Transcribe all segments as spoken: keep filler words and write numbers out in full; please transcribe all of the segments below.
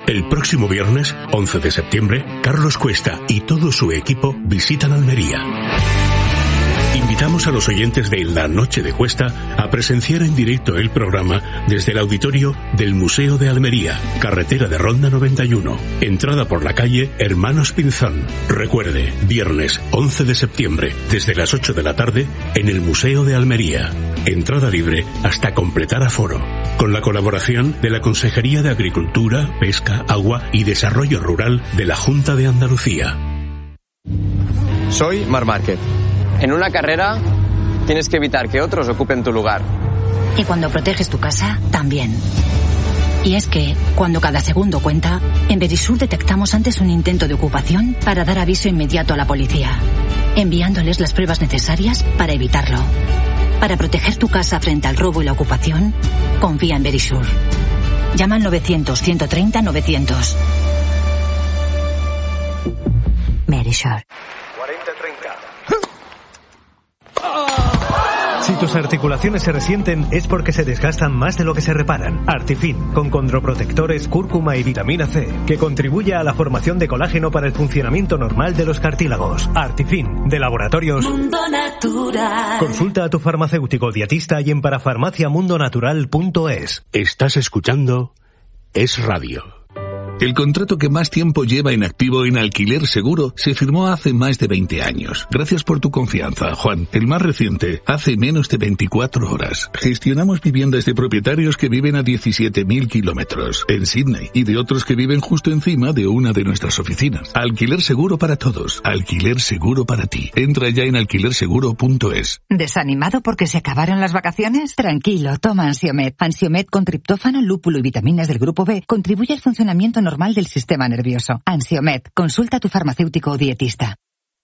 El próximo viernes, once de septiembre, Carlos Cuesta y todo su equipo visitan Almería. Invitamos a los oyentes de La Noche de Cuesta a presenciar en directo el programa desde el auditorio del Museo de Almería, carretera de Ronda noventa y uno, entrada por la calle Hermanos Pinzón. Recuerde, viernes once de septiembre, desde las ocho de la tarde, en el Museo de Almería. Entrada libre hasta completar aforo. Con la colaboración de la Consejería de Agricultura, Pesca, Agua y Desarrollo Rural de la Junta de Andalucía. Soy Marc Márquez. En una carrera tienes que evitar que otros ocupen tu lugar. Y cuando proteges tu casa, también. Y es que, cuando cada segundo cuenta, en Verisur detectamos antes un intento de ocupación para dar aviso inmediato a la policía, enviándoles las pruebas necesarias para evitarlo. Para proteger tu casa frente al robo y la ocupación, confía en Verisur. Llama al novecientos, ciento treinta, novecientos. Verisur. cuarenta treinta. Si tus articulaciones se resienten es porque se desgastan más de lo que se reparan. Artifin, con condroprotectores, cúrcuma y vitamina C, que contribuye a la formación de colágeno para el funcionamiento normal de los cartílagos. Artifin, de Laboratorios Mundo Natural. Consulta a tu farmacéutico dietista y en parafarmaciamundonatural punto es. Estás escuchando Es Radio. El contrato que más tiempo lleva en activo en Alquiler Seguro se firmó hace más de veinte años. Gracias por tu confianza, Juan. El más reciente, hace menos de veinticuatro horas. Gestionamos viviendas de propietarios que viven a diecisiete mil kilómetros en Sydney y de otros que viven justo encima de una de nuestras oficinas. Alquiler Seguro para todos. Alquiler Seguro para ti. Entra ya en alquiler seguro punto es. ¿Desanimado porque se acabaron las vacaciones? Tranquilo, toma Ansiomed. Ansiomed con triptófano, lúpulo y vitaminas del grupo B contribuye al funcionamiento normal normal del sistema nervioso. Ansiomed. Consulta a tu farmacéutico o dietista.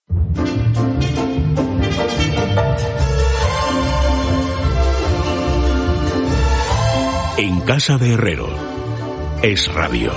En Casa de Herrero. Es Radio.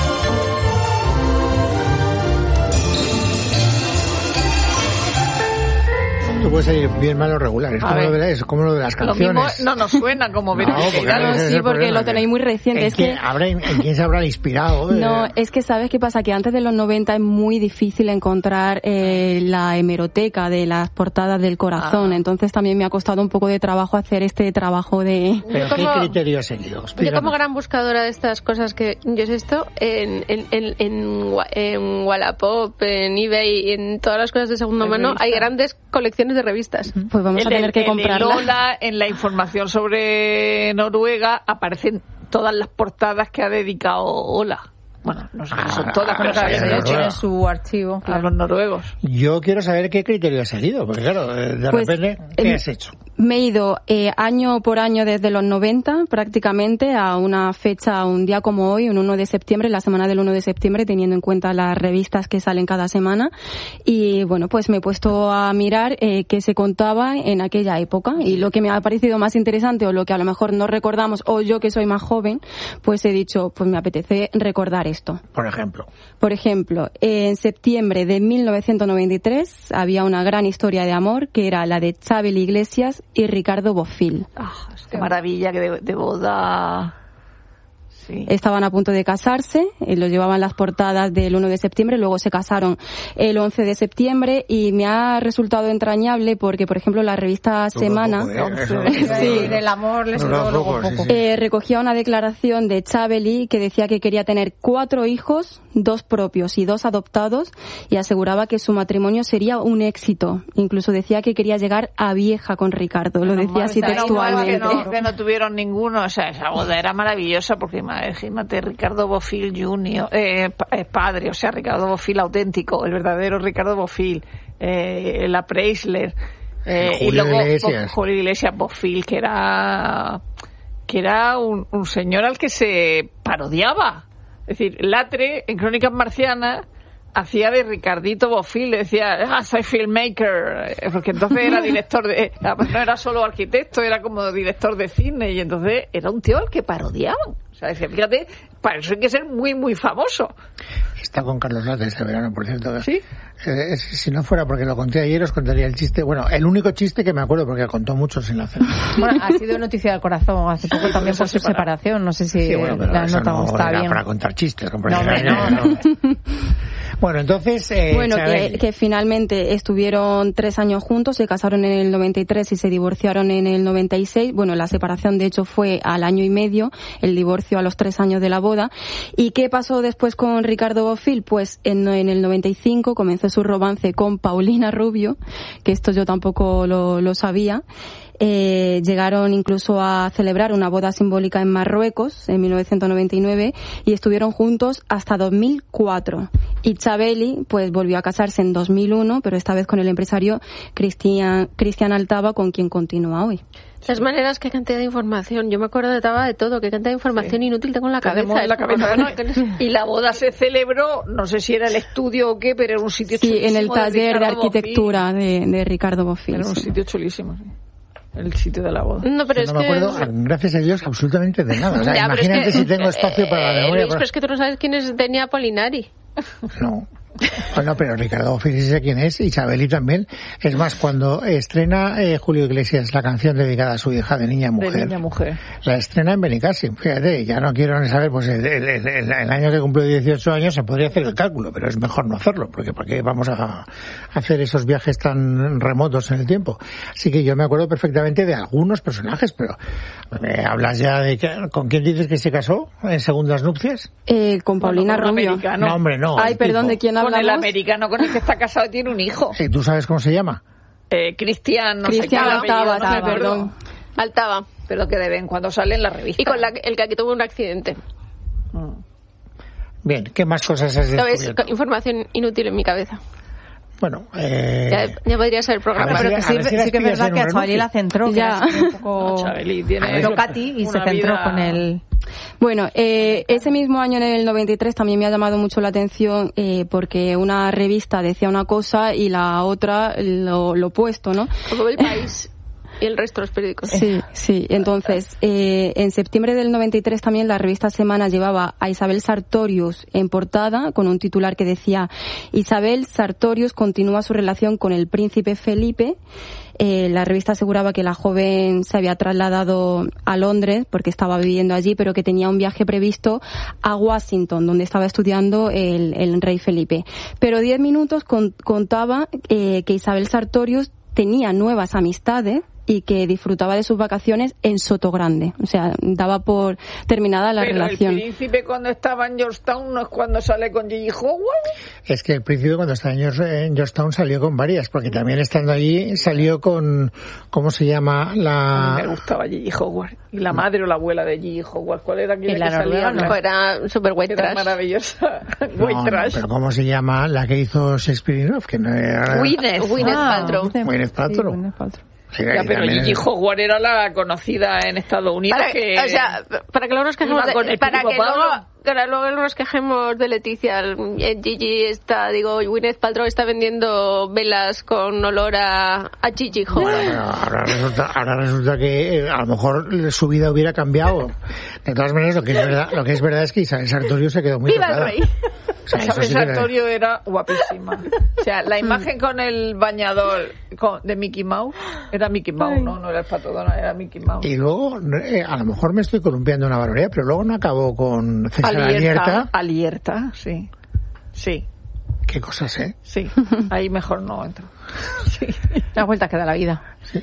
Esto puede salir bien, malo, regular. Es como lo, de, es como lo de las canciones. Lo mismo no nos suena como ver. No, porque claro, sí, porque lo tenéis muy reciente. ¿En, es quién, que... habrá, ¿En quién se habrá inspirado? De... No, es que ¿sabes qué pasa? Que antes de los noventa es muy difícil encontrar eh, la hemeroteca de las portadas del corazón. Ah. Entonces también me ha costado un poco de trabajo hacer este trabajo de... ¿Pero como, qué criterio has seguido? Yo como gran buscadora de estas cosas que yo sé esto, en, en, en, en, en Wallapop, en eBay, en todas las cosas de segunda ¿De mano, revista? Hay grandes colecciones de revistas. Pues vamos el, a tener que comprarla. En Lola, en la información sobre Noruega, aparecen todas las portadas que ha dedicado Ola. Bueno, no sé si son todas, pero claro, claro, tiene su archivo. Claro. A los noruegos. Yo quiero saber qué criterio has seguido, porque claro, de pues, repente, ¿qué eh, has hecho? Me he ido eh, año por año desde los noventa prácticamente a una fecha, un día como hoy, un uno de septiembre, la semana del uno de septiembre, teniendo en cuenta las revistas que salen cada semana. Y bueno, pues me he puesto a mirar eh, qué se contaba en aquella época. Y lo que me ha parecido más interesante o lo que a lo mejor no recordamos, o yo que soy más joven, pues he dicho, pues me apetece recordar esto. Por ejemplo. Por ejemplo, en septiembre de mil novecientos noventa y tres había una gran historia de amor que era la de Chabel Iglesias y Ricardo Bofill. Ah, qué maravilla, que de, de boda... Sí. Estaban a punto de casarse, eh, los llevaban las portadas del uno de septiembre, luego se casaron el once de septiembre y me ha resultado entrañable porque, por ejemplo, la revista Todo Semana poco, ¿eh? sí, del amor les duró luego poco. Sí, sí. Eh, recogía una declaración de Chabeli que decía que quería tener cuatro hijos, dos propios y dos adoptados, y aseguraba que su matrimonio sería un éxito. Incluso decía que quería llegar a vieja con Ricardo, lo decía así textualmente. Que no, que no tuvieron ninguno, o sea, esa boda era maravillosa porque imagínate, Ricardo Bofill junior, eh, padre, o sea, Ricardo Bofill auténtico, el verdadero Ricardo Bofill, eh, la Preisler, eh, y luego Iglesias. Julio Iglesias Bofill, que era que era un, un señor al que se parodiaba. Es decir, Latre, en Crónicas Marcianas, hacía de Ricardito Bofill, decía, ah, soy filmmaker, porque entonces era director de, no era solo arquitecto, era como director de cine, y entonces era un tío al que parodiaban. O sea, decía, fíjate, para eso hay que ser muy, muy famoso. Está con Carlos Latre este verano, por cierto. ¿Sí? Eh, si no fuera porque lo conté ayer, os contaría el chiste. Bueno, el único chiste que me acuerdo, porque contó mucho sin hacer. Bueno, ha sido noticia del corazón hace poco también por su separación. No sé si sí, bueno, pero la eso nota no está era bien. Para contar chistes. No, hombre, no, no. Bueno, entonces... Eh, bueno, que, que finalmente estuvieron tres años juntos, se casaron en el noventa y tres y se divorciaron en el noventa y seis. Bueno, la separación de hecho fue al año y medio, el divorcio a los tres años de la boda. ¿Y qué pasó después con Ricardo Bofill? Pues en, en el noventa y cinco comenzó su romance con Paulina Rubio, que esto yo tampoco lo, lo sabía. Eh, llegaron incluso a celebrar una boda simbólica en Marruecos en mil novecientos noventa y nueve y estuvieron juntos hasta dos mil cuatro. Y Chabeli pues volvió a casarse en dos mil uno, pero esta vez con el empresario Cristian, Cristian Altaba, con quien continúa hoy. De todas maneras, qué cantidad de información. Yo me acuerdo de Taba de todo, qué cantidad de información sí. inútil tengo en la cabeza. En la cabeza. Bueno, y la boda se celebró, no sé si era el estudio o qué, pero era un sitio sí, chulísimo. Sí, en el taller de, de arquitectura de, de Ricardo Bofill. Era un sí. sitio chulísimo, sí. El sitio de la boda. No, pero o sea, es no me que... acuerdo, gracias a Dios, absolutamente de nada. O sea, ya, imagínate es que, si tengo espacio eh, para la memoria. Luis, para... pero es que tú no sabes quién es Denia Polinari. No. Bueno, pero Ricardo Bofill sí sé quién es, y Chabeli también. Es más, cuando estrena eh, Julio Iglesias la canción dedicada a su hija de Niña Mujer, de Niña Mujer. La estrena en Benicassim. Fíjate, ya no quiero ni saber, pues el, el, el, el año que cumplió dieciocho años se podría hacer el cálculo, pero es mejor no hacerlo, porque ¿para qué vamos a hacer esos viajes tan remotos en el tiempo? Así que yo me acuerdo perfectamente de algunos personajes, pero ¿me hablas ya de que, con quién dices que se casó en segundas nupcias? Eh, con Paulina bueno, con Rubio. Americano. No, hombre, no. Ay, perdón, tipo. ¿de quién hablamos? Con el americano con el que está casado y tiene un hijo. ¿Y tú sabes cómo se llama? Eh, Cristian, no Cristian sé qué Altaba, apellido, no sí, perdón. Altaba. Pero que de vez en cuando sale en la revista. Y con la, el que aquí tuvo un accidente. Mm. Bien, ¿qué más cosas has descubierto? Información inútil en mi cabeza. Bueno, eh... ya, ya podría ser el programa. Pero que sí, si sí que es verdad que a Chabeli la centró. Ya. Un poco... No, Chabeli tiene Locati y se centró vida... con el... Bueno, eh, ese mismo año, en el noventa y tres, también me ha llamado mucho la atención eh, porque una revista decía una cosa y la otra lo, lo opuesto, ¿no? Como El País y el resto de los periódicos. Sí, sí. Entonces, eh, en septiembre del noventa y tres también la revista Semana llevaba a Isabel Sartorius en portada con un titular que decía: Isabel Sartorius continúa su relación con el príncipe Felipe. Eh, la revista aseguraba que la joven se había trasladado a Londres porque estaba viviendo allí, pero que tenía un viaje previsto a Washington, donde estaba estudiando el, el rey Felipe. Pero diez minutos con, contaba eh, que Isabel Sartorius tenía nuevas amistades y que disfrutaba de sus vacaciones en Sotogrande. O sea, daba por terminada la Pero relación. el príncipe cuando estaba en Georgetown no es cuando sale con Gigi Howard. Es que el príncipe cuando estaba en Georgetown salió con varias, porque también estando allí salió con, ¿cómo se llama? La... A mí me gustaba Gigi Howard. Y la madre o la abuela de Gigi Howard. ¿Cuál era aquella que salía? No, era super white era trash. maravillosa. No, white no, trash. pero ¿cómo se llama la que hizo Shakespeare in Love? Que no era... Gwyneth. Gwyneth Ah, Paltrow. Gwyneth Paltrow. Sí, Gwyneth Paltrow. Sí, Ya, pero Gigi Howard era la conocida en Estados Unidos. Para, que o sea, para que luego nos quejemos de, con el para que Pablo. luego, para luego nos quejemos de Leticia. El Gigi está, digo, Gwyneth Paltrow está vendiendo velas con olor a, a Gigi Howard. Bueno, pero ahora resulta, ahora resulta que eh, a lo mejor su vida hubiera cambiado. De todas maneras, lo que es verdad, lo que es verdad es que Isabel Sartorius se quedó muy ¡Viva tocada. el rey! O sea, Isabel eso sí que Sartorius era guapísima. O sea, la imagen con el bañador con, de Mickey Mouse era Mickey Mouse, ¿no? No era el Pato Donald, era Mickey Mouse. Y luego, eh, a lo mejor me estoy columpiando una barbaridad, pero luego no acabó con César Alierta. Alierta, sí. Sí. Qué cosas, ¿eh? Sí. Ahí mejor no entro. Sí. La vuelta que da la vida. Sí.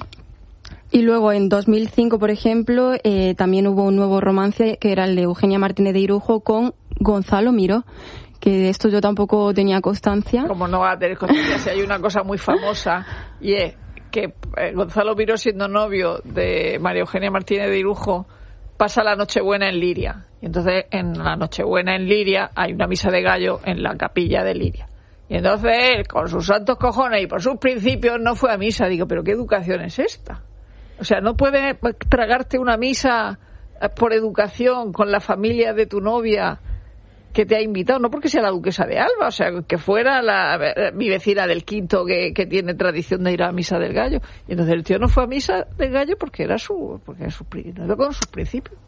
Y luego en dos mil cinco, por ejemplo, eh, también hubo un nuevo romance que era el de Eugenia Martínez de Irujo con Gonzalo Miró, que de esto yo tampoco tenía constancia. Como no va a tener constancia si hay una cosa muy famosa y es que eh, Gonzalo Miró, siendo novio de María Eugenia Martínez de Irujo, pasa la Nochebuena en Liria. Y entonces en la Nochebuena en Liria hay una misa de gallo en la capilla de Liria. Y entonces él, con sus santos cojones y por sus principios, no fue a misa. Digo, ¿pero qué educación es esta? O sea, no puedes tragarte una misa por educación con la familia de tu novia que te ha invitado, no porque sea la duquesa de Alba, o sea, que fuera la, mi vecina del Quinto que, que tiene tradición de ir a la misa del gallo. Y entonces el tío no fue a misa del gallo porque era su, porque era su, no era con sus principios.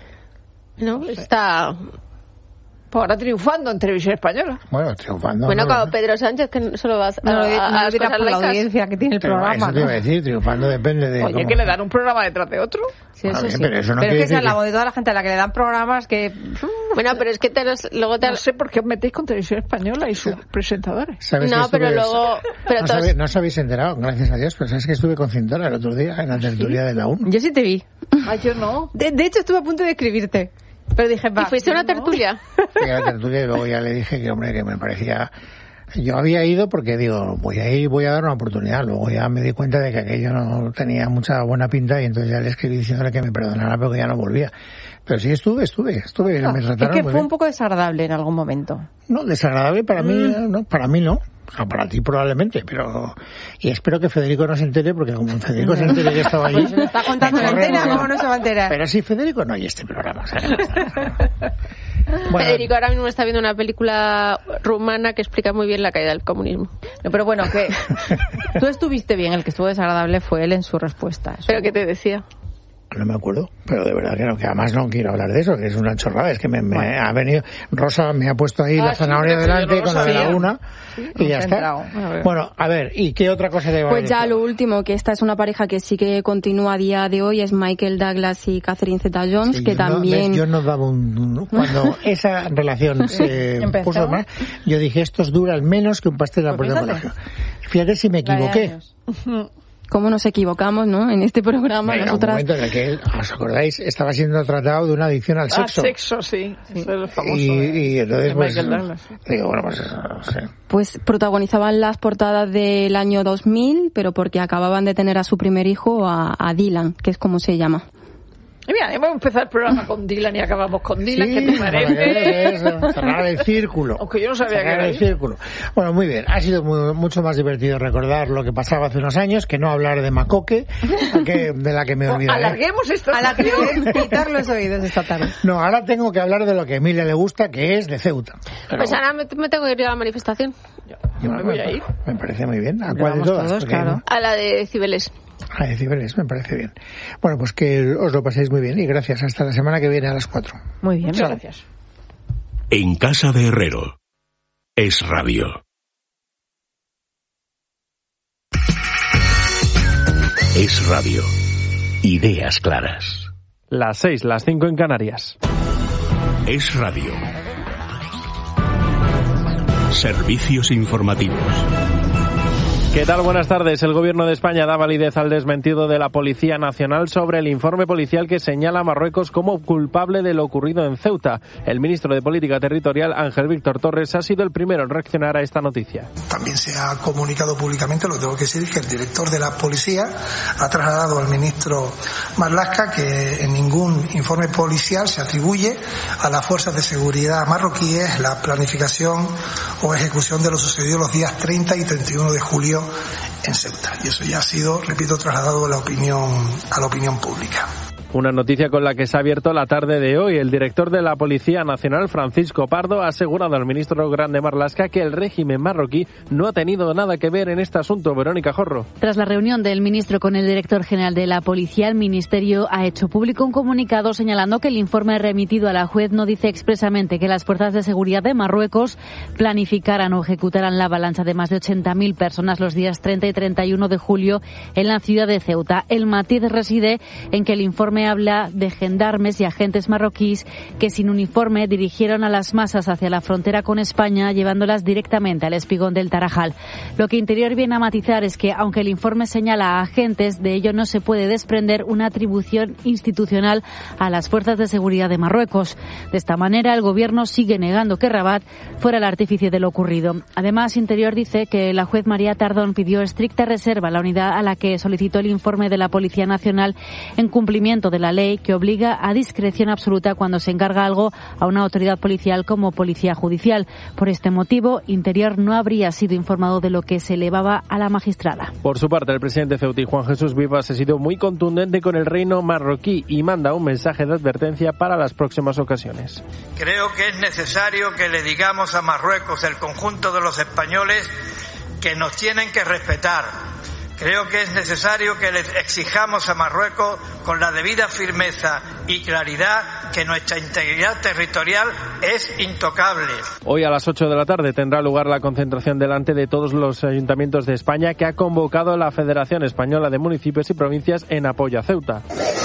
No, está... Pues ahora triunfando en Televisión Española. Bueno, triunfando. Bueno, no, como Pedro Sánchez, que solo va a, no, a, a, a, a por la audiencia que tiene el pero programa. Eso te iba a decir, triunfando depende de... Oye, cómo... que le dan un programa detrás de otro. Sí, eso bien, sí. pero eso no pero es que decir se hablamos de toda la gente a la que le dan programas que... Bueno, pero es que te los, luego te... No sé por qué os metéis con Televisión Española y sus presentadores. ¿Sabes no, estuve... pero luego... Pero no, todos... sabéis, no os habéis enterado, gracias a Dios, pero sabes que estuve con Cintora el otro día en la tertulia ¿Sí? de la uno. Yo sí te vi. Ah, yo no. De, de hecho, estuve a punto de escribirte. Pero dije, va. ¿Y fuiste a una no. tertulia? Fui a la tertulia y luego ya le dije que, hombre, que me parecía... Yo había ido porque digo, voy a ir, voy a dar una oportunidad. Luego ya me di cuenta de que aquello no tenía mucha buena pinta y entonces ya le escribí diciéndole que me perdonara porque ya no volvía. Pero sí estuve, estuve, estuve. No, me es trataron que muy fue bien. un poco desagradable en algún momento. No, desagradable para Mm. mí, no, para mí no. O sea, para ti probablemente, pero... Y espero que Federico no se entere, porque como Federico se entere que estaba allí... Pues se lo está contando en antena, ¿cómo no se va a enterar? Pero si Federico no oye este programa, o sea, no está. Bueno, Federico ahora mismo está viendo una película rumana que explica muy bien la caída del comunismo. No, pero bueno, que tú estuviste bien, el que estuvo desagradable fue él en su respuesta. Eso. ¿Pero qué te decía? no me acuerdo, pero de verdad que no, que además no quiero hablar de eso, que es una chorrada, es que me, me bueno. ha venido, Rosa me ha puesto ahí ah, la zanahoria sí, delante con la de la una sí, y ya está. A bueno, a ver, ¿y qué otra cosa te va a Pues decir? ya lo último, que esta es una pareja que sí que continúa a día de hoy, es Michael Douglas y Catherine Zeta-Jones, sí, que yo también... No, yo no daba un... un cuando esa relación se puso más, yo dije, estos duran menos que un pastel de la puerta del colegio. Fíjate si me equivoqué. Cómo nos equivocamos, ¿no? En este programa. Era nosotras... un momento en el que él, ¿os acordáis? Estaba siendo tratado de una adicción al sexo. Al sexo, sí. sí. Es el famoso. Y, de, y entonces, pues, Douglas, sí. digo, bueno, pues, no sé. Pues protagonizaban las portadas del año dos mil, pero porque acababan de tener a su primer hijo, a, a Dylan, que es como se llama. Y mira, hemos empezado el programa con Dylan y acabamos con Dylan, sí, ¿qué te parece? Eso, cerrar el círculo. Aunque yo no sabía cerrar que era el círculo. Bueno, muy bien. Ha sido muy, mucho más divertido recordar lo que pasaba hace unos años que no hablar de Macoque, que, de la que me olvidaré. Alarguemos esto. A la que le quitar los oídos esta tarde. No, ahora tengo que hablar de lo que a Emilia le gusta, que es de Ceuta. Pero pues ahora me, me tengo que ir a la manifestación. Yo, yo me voy a ir. Me parece muy bien. ¿A cuál de todas? Todos, claro. A la de Cibeles. A de Cibeles, me parece bien. Bueno, pues que os lo paséis muy bien y gracias. Hasta la semana que viene a las cuatro. Muy bien, muchas gracias. En Casa de Herrero. Es Radio. Es Radio. Ideas claras. Las seis, las cinco en Canarias. Es Radio. Servicios informativos. ¿Qué tal? Buenas tardes. El Gobierno de España da validez al desmentido de la Policía Nacional sobre el informe policial que señala a Marruecos como culpable de lo ocurrido en Ceuta. El ministro de Política Territorial, Ángel Víctor Torres, ha sido el primero en reaccionar a esta noticia. También se ha comunicado públicamente, lo tengo que decir, que el director de la policía ha trasladado al ministro Marlaska que en ningún informe policial se atribuye a las fuerzas de seguridad marroquíes la planificación o ejecución de lo sucedido los días treinta y treinta y uno de julio en Ceuta. Y eso ya ha sido, repito, trasladado a la opinión, a la opinión pública. Una noticia con la que se ha abierto la tarde de hoy. El director de la Policía Nacional, Francisco Pardo, ha asegurado al ministro Grande Marlaska que el régimen marroquí no ha tenido nada que ver en este asunto. Verónica Jorro. Tras la reunión del ministro con el director general de la Policía, el ministerio ha hecho público un comunicado señalando que el informe remitido a la juez no dice expresamente que las fuerzas de seguridad de Marruecos planificaran o ejecutaran la avalancha de más de ochenta mil personas los días treinta y treinta y uno de julio en la ciudad de Ceuta. El matiz reside en que el informe habla de gendarmes y agentes marroquíes que sin uniforme dirigieron a las masas hacia la frontera con España, llevándolas directamente al espigón del Tarajal. Lo que Interior viene a matizar es que, aunque el informe señala a agentes, de ello no se puede desprender una atribución institucional a las fuerzas de seguridad de Marruecos. De esta manera, el Gobierno sigue negando que Rabat fuera el artífice de lo ocurrido. Además, Interior dice que la juez María Tardón pidió estricta reserva a la unidad a la que solicitó el informe de la Policía Nacional en cumplimiento de de la ley que obliga a discreción absoluta cuando se encarga algo a una autoridad policial como policía judicial. Por este motivo, Interior no habría sido informado de lo que se elevaba a la magistrada. Por su parte, el presidente ceutí, Juan Jesús Vivas, ha sido muy contundente con el reino marroquí y manda un mensaje de advertencia para las próximas ocasiones. Creo que es necesario que le digamos a Marruecos, el conjunto de los españoles, que nos tienen que respetar. Creo que es necesario que les exijamos a Marruecos con la debida firmeza y claridad que nuestra integridad territorial es intocable. Hoy a las ocho de la tarde tendrá lugar la concentración delante de todos los ayuntamientos de España que ha convocado la Federación Española de Municipios y Provincias en apoyo a Ceuta.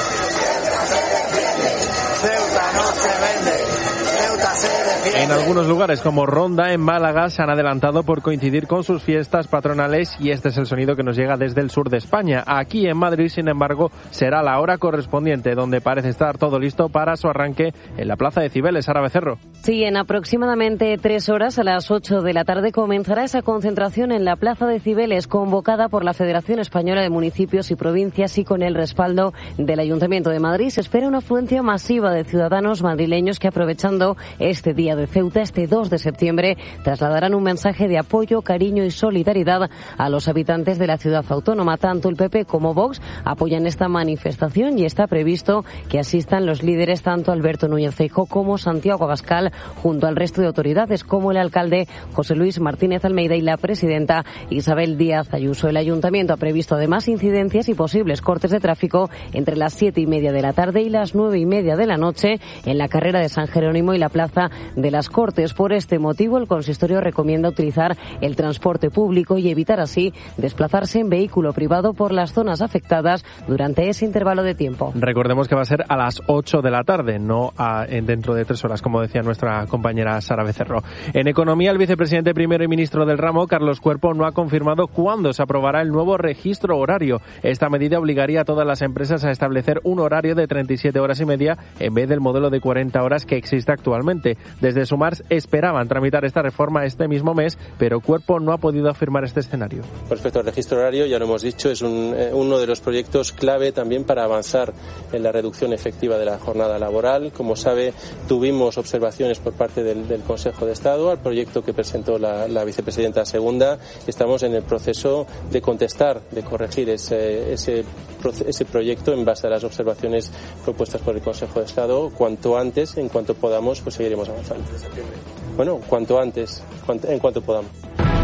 Ceuta no se vende. Ceuta se defiende. En algunos lugares como Ronda, en Málaga, se han adelantado por coincidir con sus fiestas patronales y este es el sonido que nos llega desde el sur de España. Aquí en Madrid, sin embargo, será la hora correspondiente, donde parece estar todo listo para su arranque en la Plaza de Cibeles. Sara Becerro. Sí, en aproximadamente tres horas, a las ocho de la tarde, comenzará esa concentración en la Plaza de Cibeles, convocada por la Federación Española de Municipios y Provincias y con el respaldo del Ayuntamiento de Madrid. Se espera una afluencia masiva de ciudadanos madrileños que, aprovechando este día de Ceuta, este dos de septiembre, trasladarán un mensaje de apoyo, cariño y solidaridad a los habitantes de la ciudad autónoma. Tanto el P P como Vox apoyan esta manifestación y está previsto que asistan los líderes, tanto Alberto Núñez Feijóo como Santiago Abascal, junto al resto de autoridades como el alcalde José Luis Martínez Almeida y la presidenta Isabel Díaz Ayuso. El ayuntamiento ha previsto además incidencias y posibles cortes de tráfico entre las siete y media de la tarde y las nueve y media de la noche en la carrera de San Jerónimo y la plaza de las Cortes. Por este motivo, el consistorio recomienda utilizar el transporte público y evitar así desplazarse en vehículo privado por las zonas afectadas durante ese intervalo de tiempo. Recordemos que va a ser a las ocho de la tarde, no a, en dentro de tres horas, como decía nuestra compañera Sara Becerro. En economía, el vicepresidente primero y ministro del ramo, Carlos Cuerpo, no ha confirmado cuándo se aprobará el nuevo registro horario. Esta medida obligaría a todas las empresas a establecer un horario de treinta y siete horas y media en vez del modelo de cuarenta horas que existe actualmente. Desde Sumar esperaban tramitar esta reforma este mismo mes, pero Cuerpo no ha podido afirmar este escenario. Respecto al registro horario, ya lo hemos dicho, es un, eh, uno de los proyectos clave también para avanzar en la reducción efectiva de la jornada laboral. Como sabe, tuvimos observaciones por parte del, del Consejo de Estado al proyecto que presentó la, la vicepresidenta segunda. Estamos en el proceso de contestar, de corregir ese, ese, ese proyecto en base a las observaciones propuestas por el Consejo de Estado. Cuanto antes, en cuanto podamos, pues seguiremos avanzando. Bueno, cuanto antes, en cuanto podamos.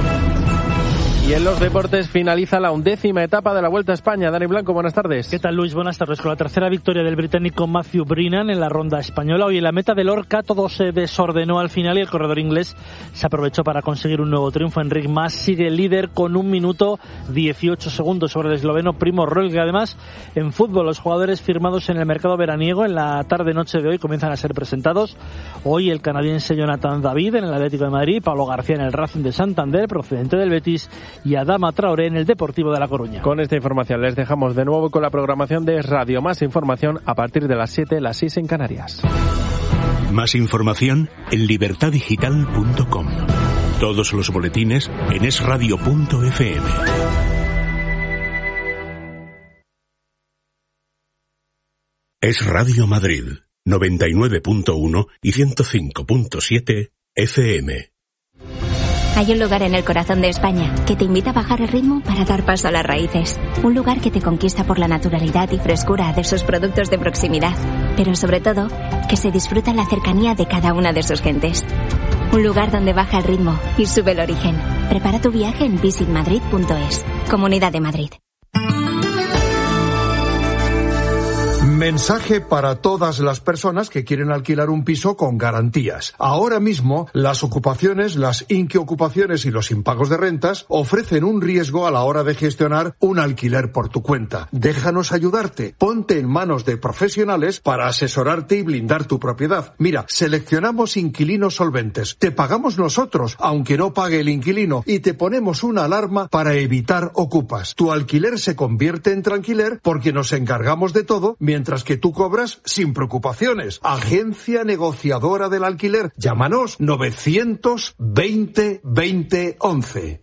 Y en los deportes finaliza la undécima etapa de la Vuelta a España. Dani Blanco, buenas tardes. ¿Qué tal, Luis? Buenas tardes. Con la tercera victoria del británico Matthew Brennan en la ronda española. Hoy en la meta de Lorca todo se desordenó al final y el corredor inglés se aprovechó para conseguir un nuevo triunfo. Enric Mas sigue líder con un minuto dieciocho segundos sobre el esloveno Primo Roglic. Además, en fútbol, los jugadores firmados en el mercado veraniego en la tarde-noche de hoy comienzan a ser presentados. Hoy el canadiense Jonathan David en el Atlético de Madrid, Pablo García en el Racing de Santander, procedente del Betis, y Adama Traoré en el Deportivo de La Coruña. Con esta información les dejamos de nuevo con la programación de Radio. Más información a partir de las siete, las seis en Canarias. Más información en libertad digital punto com. Todos los boletines en es radio punto efe eme. Es Radio Madrid, noventa y nueve punto uno y ciento cinco punto siete efe eme. Hay un lugar en el corazón de España que te invita a bajar el ritmo para dar paso a las raíces. Un lugar que te conquista por la naturalidad y frescura de sus productos de proximidad. Pero sobre todo, que se disfruta la cercanía de cada una de sus gentes. Un lugar donde baja el ritmo y sube el origen. Prepara tu viaje en visit madrid punto es. Comunidad de Madrid. Mensaje para todas las personas que quieren alquilar un piso con garantías. Ahora mismo, las ocupaciones, las inquiocupaciones y los impagos de rentas ofrecen un riesgo a la hora de gestionar un alquiler por tu cuenta. Déjanos ayudarte. Ponte en manos de profesionales para asesorarte y blindar tu propiedad. Mira, seleccionamos inquilinos solventes. Te pagamos nosotros, aunque no pague el inquilino, y te ponemos una alarma para evitar ocupas. Tu alquiler se convierte en tranquiler porque nos encargamos de todo, mientras que tú cobras sin preocupaciones. Agencia negociadora del alquiler. Llámanos novecientos veinte veinte once.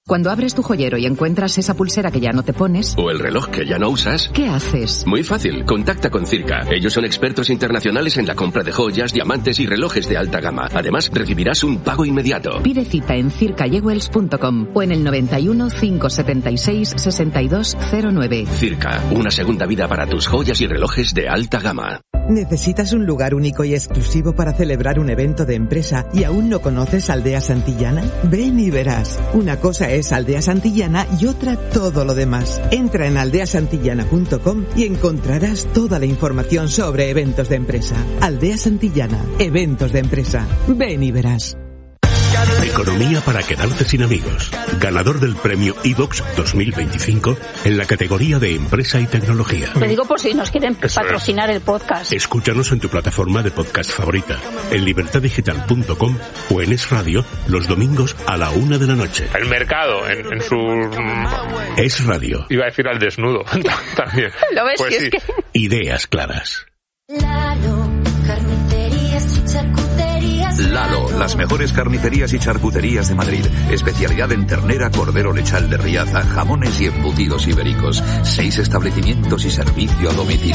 Cuando abres tu joyero y encuentras esa pulsera que ya no te pones... O el reloj que ya no usas... ¿Qué haces? Muy fácil, contacta con Circa. Ellos son expertos internacionales en la compra de joyas, diamantes y relojes de alta gama. Además, recibirás un pago inmediato. Pide cita en circa jewels punto com o en el noventa y uno, cinco setenta y seis, sesenta y dos cero nueve. Circa, una segunda vida para tus joyas y relojes de alta gama. ¿Necesitas un lugar único y exclusivo para celebrar un evento de empresa y aún no conoces Aldea Santillana? Ven y verás. Una cosa es Aldea Santillana y otra todo lo demás. Entra en aldea santillana punto com y encontrarás toda la información sobre eventos de empresa. Aldea Santillana, eventos de empresa. Ven y verás. Economía para quedarte sin amigos. Ganador del premio iVox dos mil veinticinco en la categoría de empresa y tecnología. Te digo por si nos quieren Eso patrocinar es. el podcast. Escúchanos en tu plataforma de podcast favorita, en libertad digital punto com o en Es Radio los domingos a la una de la noche. El mercado en, en su... Es Radio. Iba a decir al desnudo también. ¿Lo ves? Pues si sí. es que... Ideas claras. Lalo, carnicerías y charcuterías. Lalo, las mejores carnicerías y charcuterías de Madrid. Especialidad en ternera, cordero lechal de Riaza, jamones y embutidos ibéricos. Seis establecimientos y servicio a domicilio.